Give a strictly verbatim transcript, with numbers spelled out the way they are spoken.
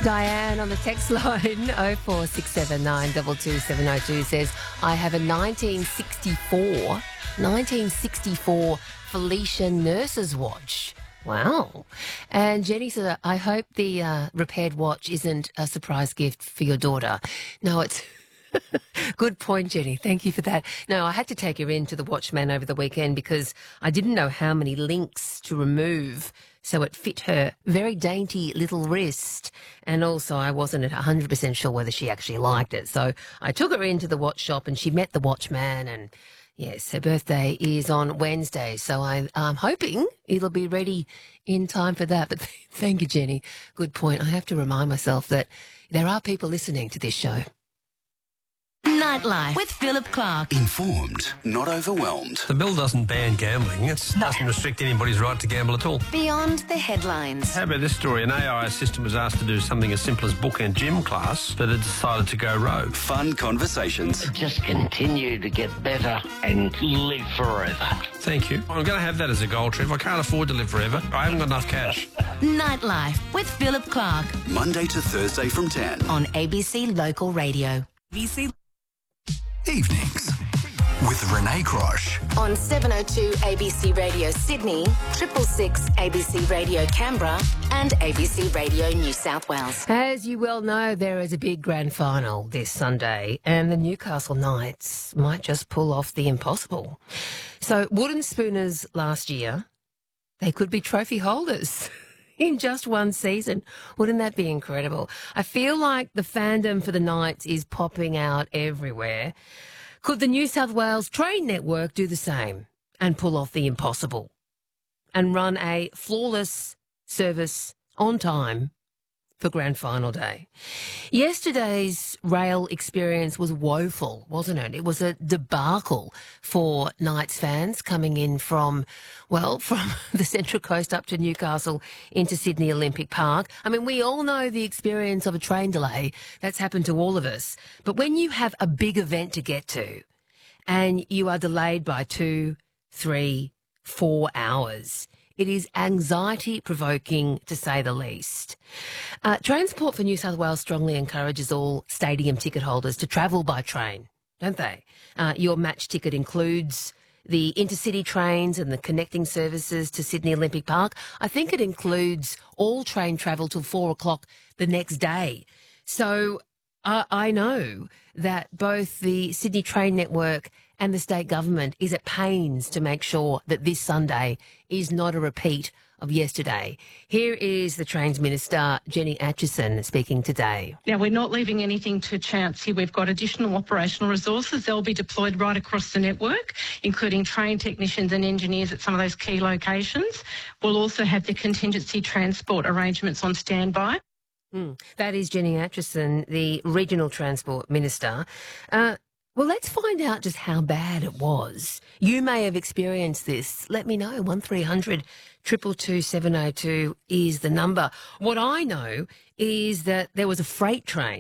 Diane on the text line oh four six seven nine two two seven oh two says, I have a nineteen sixty-four, nineteen sixty-four Felicia Nurse's watch. Wow. And Jenny said, I hope the uh, repaired watch isn't a surprise gift for your daughter. No, it's... Good point, Jenny. Thank you for that. No, I had to take her into the Watchman over the weekend because I didn't know how many links to remove, so it fit her very dainty little wrist. And also I wasn't one hundred percent sure whether she actually liked it. So I took her into the watch shop and she met the Watchman, and yes, her birthday is on Wednesday, so I, I'm hoping it'll be ready in time for that. But thank you, Jenny. Good point. I have to remind myself that there are people listening to this show. Nightlife with Philip Clark. Informed, not overwhelmed. The bill doesn't ban gambling. It doesn't restrict anybody's right to gamble at all. Beyond the headlines. How about this story? An A I assistant was asked to do something as simple as book and gym class, but it decided to go rogue. Fun conversations. Just continue to get better and live forever. Thank you. I'm going to have that as a goal, Trev. I can't afford to live forever. I haven't got enough cash. Nightlife with Philip Clark. Monday to Thursday from ten. On A B C Local Radio. A B C Evenings with Renee Crosh. On seven oh two A B C Radio Sydney, triple six A B C Radio Canberra and A B C Radio New South Wales. As you well know, there is a big grand final this Sunday, and the Newcastle Knights might just pull off the impossible. So Wooden Spooners last year, they could be trophy holders in just one season. Wouldn't that be incredible? I feel like the fandom for the Knights is popping out everywhere. Could the New South Wales Train Network do the same and pull off the impossible and run a flawless service on time for grand final day? Yesterday's rail experience was woeful, wasn't it? It was a debacle for Knights fans coming in from, well, from the Central Coast up to Newcastle into Sydney Olympic Park. I mean, we all know the experience of a train delay. That's happened to all of us. But when you have a big event to get to and you are delayed by two, three, four hours, it is anxiety-provoking, to say the least. Uh, Transport for New South Wales strongly encourages all stadium ticket holders to travel by train, don't they? Uh, your match ticket includes the intercity trains and the connecting services to Sydney Olympic Park. I think it includes all train travel till four o'clock the next day. So uh, I know that both the Sydney Train Network and the state government is at pains to make sure that this Sunday is not a repeat of yesterday. Here is the Trains Minister, Jenny Atchison, speaking today. Now, we're not leaving anything to chance here. We've got additional operational resources. They'll be deployed right across the network, including train technicians and engineers at some of those key locations. We'll also have the contingency transport arrangements on standby. Mm, that is Jenny Atchison, the Regional Transport Minister. Uh, Well, let's find out just how bad it was. You may have experienced this. Let me know. one three hundred two two two seven oh two is the number. What I know is that there was a freight train